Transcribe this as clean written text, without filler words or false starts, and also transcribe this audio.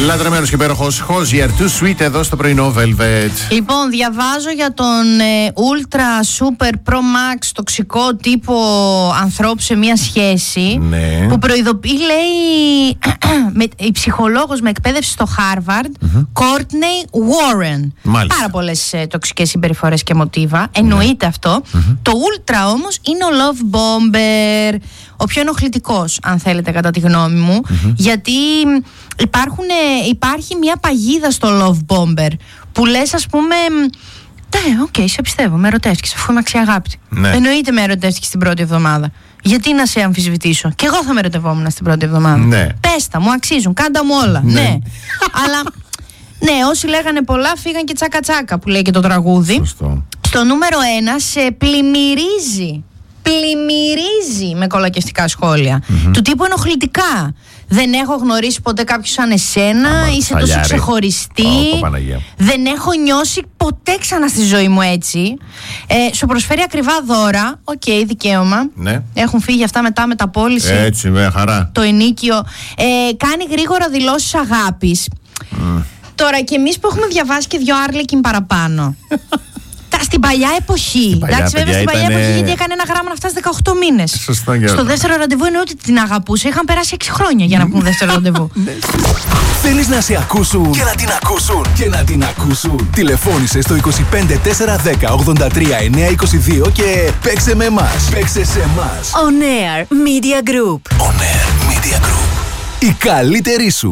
Λατρεμένος και υπέροχος Hozier, Too Sweet εδώ στο πρωινό Velvet. Λοιπόν, διαβάζω για τον Ultra Super Pro Max τοξικό τύπο ανθρώπου σε μια σχέση. Ναι. Που προειδοποιεί, λέει, η ψυχολόγος με εκπαίδευση στο Harvard, Courtney Warren. Μάλιστα. Πάρα πολλές τοξικές συμπεριφορές και μοτίβα. Εννοείται αυτό. Το Ultra όμως είναι ο Love Bomber. Ο πιο ενοχλητικός, αν θέλετε, κατά τη γνώμη μου. Γιατί υπάρχει μια παγίδα στο Love Bomber που λες, ας πούμε, σε πιστεύω, με ερωτεύτηκες αφού είμαι αξιαγάπητη. Ναι. Εννοείται με ερωτεύτηκες την πρώτη εβδομάδα. Γιατί να σε αμφισβητήσω? Και εγώ θα με ερωτευόμουν στην πρώτη εβδομάδα. Ναι. Πες τα, μου αξίζουν, κάντα μου όλα. Ναι. Αλλά ναι, όσοι λέγανε πολλά φύγαν και τσάκα τσάκα, που λέει και το τραγούδι. Σωστό. Στο νούμερο 1 σε πλημμυρίζει με κολακευτικά σχόλια. Του τύπου ενοχλητικά. Δεν έχω γνωρίσει ποτέ κάποιους σαν εσένα. Είσαι τόσο ξεχωριστή. Δεν έχω νιώσει ποτέ ξανά στη ζωή μου έτσι. Σου προσφέρει ακριβά δώρα. Δικαίωμα. Ναι. Έχουν φύγει αυτά μετά μεταπώληση. Έτσι, με χαρά. Το ενίκιο. Κάνει γρήγορα δηλώσεις αγάπης. Τώρα και εμείς που έχουμε διαβάσει και 2 Άρλεκιν παραπάνω. Στην παλιά εποχή. Εντάξει, βέβαια στην παλιά εποχή, γιατί έκανε ένα γράμμα να φτάσει 18 μήνες. Στο δεύτερο ραντεβού είναι ότι την αγαπούσε. Είχαν περάσει 6 χρόνια για να πούμε δεύτερο ραντεβού. Θέλεις να σε ακούσουν και να την ακούσουν και να την ακούσουν? Τηλεφώνησε στο 25410 83922 και παίξε με εμάς. Παίξε σε εμάς. On Air Media Group. On Air Media Group. Η καλύτερη σου.